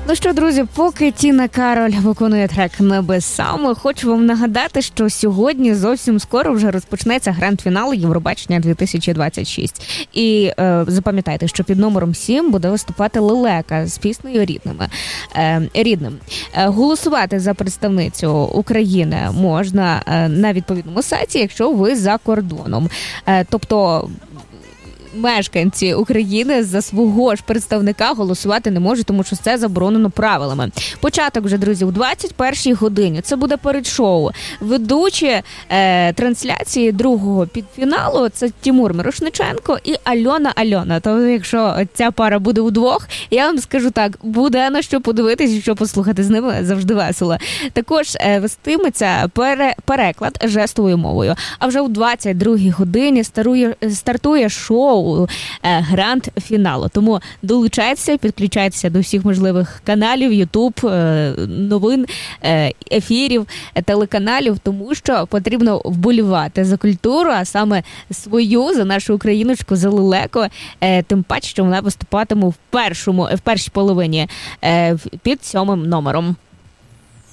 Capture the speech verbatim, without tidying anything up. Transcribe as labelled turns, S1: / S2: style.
S1: Ну що, друзі, поки Тіна Кароль виконує трек «Небеса», ми хочу вам нагадати, що сьогодні зовсім скоро вже розпочнеться гранд-фінал Євробачення дві тисячі двадцять шість. І е, запам'ятайте, що під номером сім буде виступати Лелека з піснею «Рідними». Е, «Рідним». Е, голосувати за представницю України можна е, на відповідному сайті, якщо ви за кордоном. Е, тобто... мешканці України за свого ж представника голосувати не можуть, тому що це заборонено правилами. Початок вже, друзі, у двадцять першій годині. Це буде передшоу. Ведучі е, трансляції другого півфіналу – це Тимур Мірошниченко і Альона Альона. То якщо ця пара буде удвох, я вам скажу так, буде на що подивитись і що послухати, з ними завжди весело. Також е, вестиметься пере, переклад жестовою мовою. А вже у двадцять другій годині стартує, стартує шоу гранд-фіналу. Тому долучайтеся, підключайтеся до всіх можливих каналів, Ютуб, новин, ефірів, телеканалів, тому що потрібно вболівати за культуру, а саме свою, за нашу україночку, за Лелеко, тим паче, що вона виступатиме в першому, в першій половині під сьомим номером.